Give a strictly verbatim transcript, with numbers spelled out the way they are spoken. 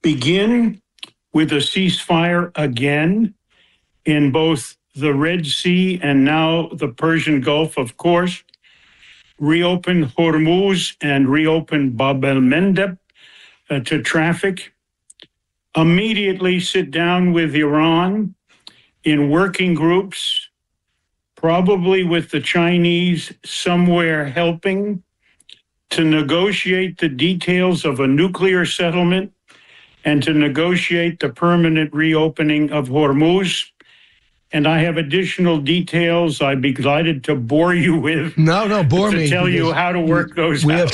begin with a ceasefire again in both the Red Sea and now the Persian Gulf, of course, reopen Hormuz and reopen Bab el-Mandeb uh, to traffic, immediately sit down with Iran in working groups, probably with the Chinese somewhere helping, to negotiate the details of a nuclear settlement and to negotiate the permanent reopening of Hormuz. And I have additional delighted I'd be delighted to bore you with. No, no, bore to me. To tell you how to work those we out. have